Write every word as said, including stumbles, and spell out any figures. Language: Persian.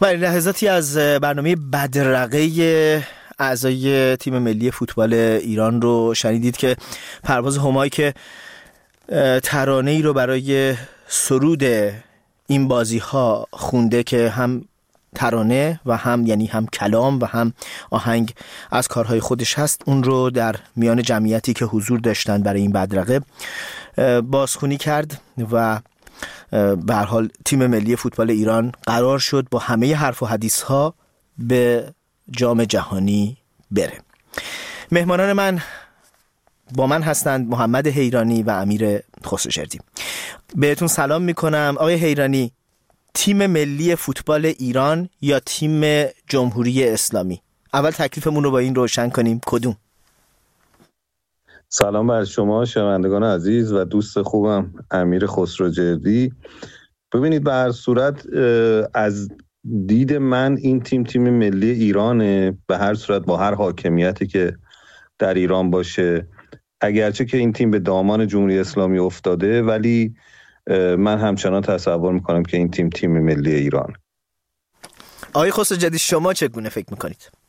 بله، لحظاتی از برنامه بدرقه اعضای تیم ملی فوتبال ایران رو شنیدید که پرواز همایی که ترانه‌ای رو برای سرود این بازی ها خونده که هم ترانه و هم یعنی هم کلام و هم آهنگ از کارهای خودش هست، اون رو در میان جمعیتی که حضور داشتن برای این بدرقه بازخوانی کرد و به هر حال تیم ملی فوتبال ایران قرار شد با همه حرف و حدیث ها به جام جهانی بره. مهمانان من با من هستند محمد حیرانی و امیر خسروجردی. بهتون سلام میکنم. آقای حیرانی، تیم ملی فوتبال ایران یا تیم جمهوری اسلامی؟ اول تکلیفمون رو با این روشن کنیم، کدوم؟ سلام بر شما شنوندگان عزیز و دوست خوبم امیر خسروجردی. ببینید، به هر صورت از دید من این تیم تیم ملی ایرانه، به هر صورت با هر حاکمیتی که در ایران باشه. اگرچه که این تیم به دامان جمهوری اسلامی افتاده، ولی من همچنان تصور میکنم که این تیم تیم ملی ایران. آقای خسروجردی، شما چگونه فکر میکنید؟